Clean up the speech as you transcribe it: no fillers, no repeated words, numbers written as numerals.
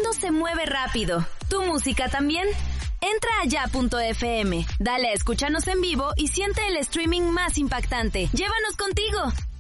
mundo se mueve rápido. ¿Tu música también? Entra a ya.fm, dale a escúchanos en vivo y siente el streaming más impactante. ¡Llévanos contigo!